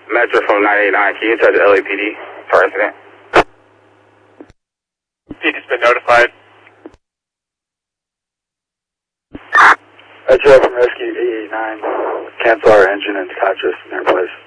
Metro from 989, can you touch the LAPD for incident? PD's been notified. Metro from Rescue 889, cancel our engine and catch us in their place.